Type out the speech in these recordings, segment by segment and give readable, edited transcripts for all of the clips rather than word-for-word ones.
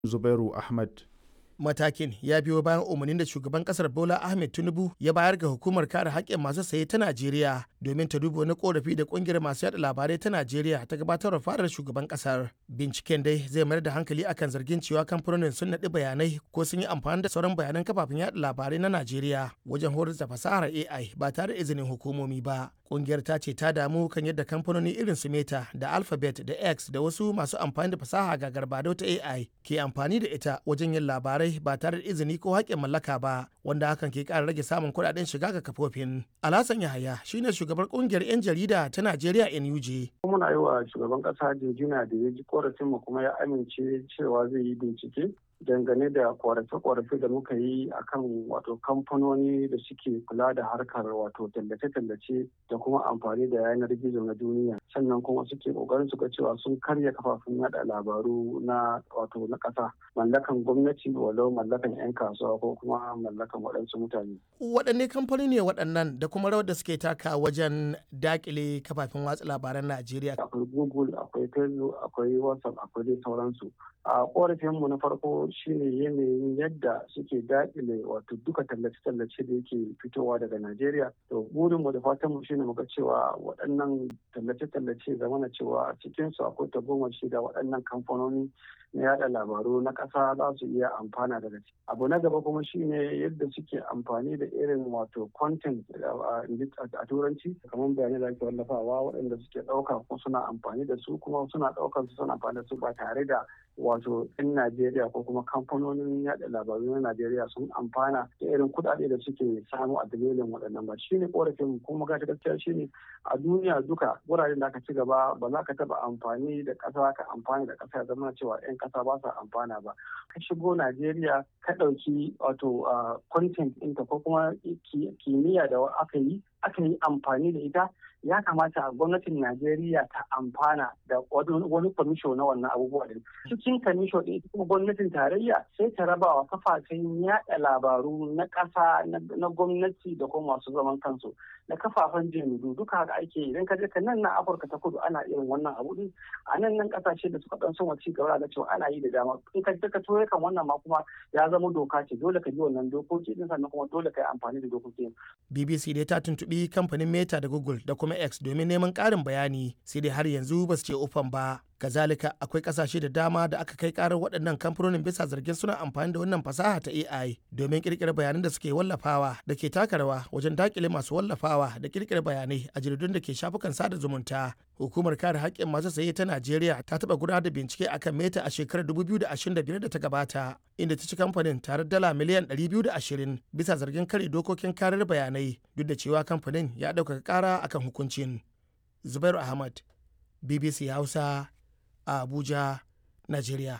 Zubairu Ahmad. Matakin ya biyo bayan umarnin da shugaban kasar Bola Ahmed Tinubu ya bayar ga hukumar kare haƙƙin masu saye ta Najeriya domin ta duba wani korafi da kungiyar masu yada labarai ta Najeriya ta gabatar fadar shugaban kasar. Binciken dai zai mayar da hankali akan zargin cewa kamfanonin sun naɗi bayanai ko sun yi amfani da sauran bayanan kafafen yada labarai na Najeriya wajen horar da fasahar AI ba tare da izinin hukumomi ba. Kungiyar ta ce ta damu kan yadda kamfanoni irin su Meta da Alphabet da X da wasu masu amfani da fasaha ga garbado ta AI ke amfani da ita wajen yin labarai ba tare da izini ko haƙƙin mallaka ba, wanda hakan ke ƙara rage samun kuɗaɗen shiga ga kafofin. Alhassan Yahaya shine shugabar ƙungiyar 'yan jarida ta Najeriya NUJ. Muna yi wa shugaban ƙasa jinjina da ya ji korafin mu kuma ya amince cewa zai yi bincike dangane da korafe-korafe da muka yi akan wato kamfanoni da suke kula da harkar wato tallace-tallace da kuma amfani da yanar gizo na duniya, sannan kuma suke kokarin su ga cewa sun karya kafafen yada labaru na wato na ƙasa, mallakan gwamnati walau mallakan 'yan kasuwa ko kuma mallakan waɗansu mutane. Waɗanne kamfanoni ne waɗannan da kuma rawar da suke taka wajen dakile kafafen watsa labaran Najeriya? Akwai Google, akwai Facebook, akwai WhatsApp, akwai dai sauransu. A korafinmu na farko shine yanayin yadda suke daƙile wato duka tallace-tallace da yake fitowa daga Najeriya. To burinmu da fatanmu shine muga cewa waɗannan tallace-tallace zamana cewa a cikinsu akwai tagomashi da waɗannan kamfanoni na yada labaru na ƙasa za su iya amfana daga ciki. Abu na gaba kuma shine yadda suke amfani da irin wato content a turanci kamar bayanai da ake wallafawa waɗanda suke ɗauka ko suna amfani da su kuma suna ɗaukar su suna amfani da su ba tare da wato 'yan Najeriya ko kuma kamfanonin yada labaru na Najeriya sun amfana da irin kuɗaɗe da suke samu a dalilin waɗannan ba. Shine korafin kuma ga gaskiya shine a duniya duka wuraren da aka ci gaba ba za ka taɓa amfani da ƙasa ka amfani da ƙasa ya zama cewa 'yan ƙasa ba sa amfana ba. Ka shigo Najeriya ka ɗauki wato content ɗinta ko kuma kimiyya da aka yi amfani da ita, ya kamata gwamnatin Najeriya ta amfana da wani kwamisho na wannan abubuwa din. Cikin kwamisho ɗin kuma gwamnatin tarayya sai ta raba wa kafafen yaɗa labaru na ƙasa na gwamnati da kuma masu zaman kansu da kafafen jaridu duka haka ake idan ka je ka nan na Afirka ta Kudu ana irin wannan abu din, a nan ƙasashe da suka ɗan son ci gaba da cewa ana yi da dama. In ka je ka ture kan wannan ma kuma ya zama doka ce, dole ka bi wannan dokoki din sannan kuma dole ka yi amfani da dokokin. BBC dai ta tuntuɓi kamfanin Meta da Google da kuma X domin neman ƙarin bayani, sai dai har yanzu ba su ce ufan ba. Kazalika akwai kasashe da dama da aka kai karar waɗannan kamfanonin bisa zargin suna amfani da wannan fasaha ta AI domin kirkirar bayanan da suke wallafawa da ke taka rawa wajen dakile masu wallafawa da kirkirar bayanai a jaridun da ke shafukan sada zumunta. Hukumar kare haƙƙin masu saye ta Najeriya ta taɓa gudanar da bincike akan Meta a shekarar 2025 da ta gabata, inda ta ci kamfanin tare dala miliyan 220 bisa zargin kare dokokin karar bayanai, duk da cewa kamfanin ya ɗaukaka ƙara akan hukuncin. Zubairu Ahmad, BBC Hausa, a Abuja, Najeriya.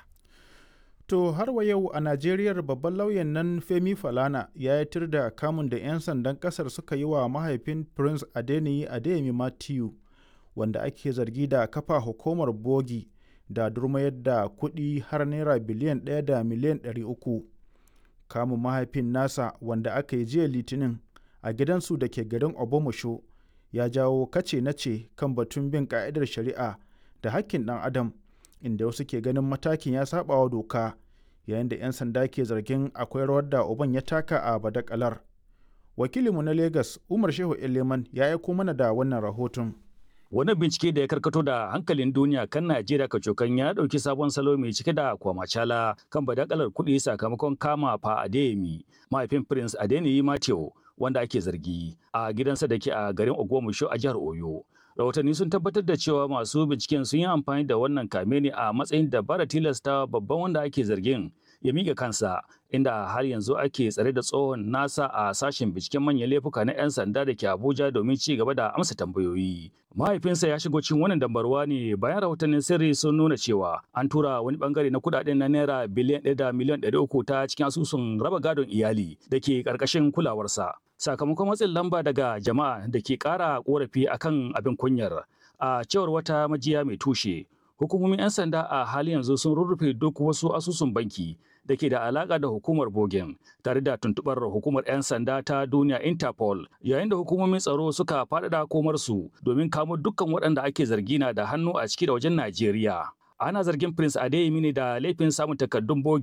To har wa yau a Najeriyar babban lauyan nan Femi Falana ya yi tir da kamun da 'yan sandan kasar suka yi wa mahaifin Prince Adeniyi Adeyemi Matthew, wanda ake zargi da kafa hukumar bogi da durmayar da kuɗi har naira biliyan 1 da miliyan 300. Kamun mahaifin nasa wanda aka yi jiya Litinin a gidansu da ke garin Obomosho ya jawo kace nace kan batun bin ka'idar shari'a da hakkin ɗan adam, inda wasu ke ganin matakin ya saba wa doka, yayin da 'yan sanda ke zargin akwai rawar da uban ya taka a badakalar. Wakilinmu na Legas Umar Shehu Eleman ya aiko mana da wannan rahoton. Wani bincike da ya karkato da hankalin duniya kan Najeriya kacokan ya ɗauki sabon salo mai cike da kwamacala kan badakalar kuɗi sakamakon kama fa Adeyemi, mahaifin Prince Adeniyi Matthew, wanda ake zargi a gidansa da ke a garin Ogbomoso a jihar Oyo. Rahotanni sun tabbatar da cewa masu binciken sun yi amfani da wannan kame ne a matsayin dabara tilasta babban wanda ake zargin ya miƙa kansa, inda har yanzu ake tsare da tsohon nasa a sashen binciken manyan laifuka na 'yan sanda da ke Abuja domin ci gaba da amsa tambayoyi. Mahaifinsa ya shigo cikin wannan dambarwa ne bayan rahotannin sirri sun nuna cewa an tura wani bangare na kudaden na naira biliyan 1 da miliyan 300 ta cikin asusun raba gadon iyali da ke ƙarƙashin kulawarsa. Sakamakon matsin lamba daga jama'a da ke ƙara ƙorafi akan abin kunyar, a cewar wata majiya mai tushe, hukumomin 'yan sanda a halin yanzu sun rurrufe duk wasu asusun banki da ke da alaƙa da hukumar Bogen, tare da tuntuɓar hukumar 'yan sanda ta duniya Interpol, yayin da hukumomin tsaro suka faɗaɗa komarsu domin kamo dukkan waɗanda ake zargi na da hannu a ciki da wajen Najeriya. Ana zargin Prince Adeyemi ne da laifin samun takardun bogi